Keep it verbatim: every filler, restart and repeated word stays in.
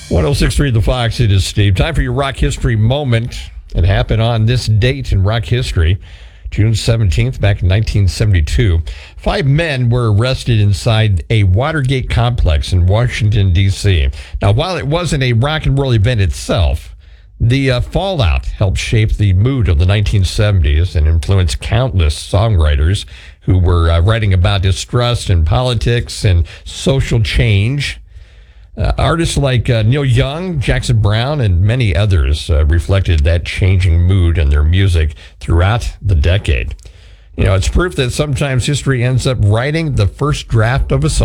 one oh six point three The Fox, it is Steve. Time for your rock history moment. It happened on this date in rock history, June seventeenth, back in nineteen seventy-two. Five men were arrested inside a Watergate complex in Washington, D C. Now, while it wasn't a rock and roll event itself, the uh, fallout helped shape the mood of the nineteen seventies and influenced countless songwriters who were uh, writing about distrust and politics and social change. Uh, artists like uh, Neil Young, Jackson Browne, and many others uh, reflected that changing mood in their music throughout the decade. You know, it's proof that sometimes history ends up writing the first draft of a song.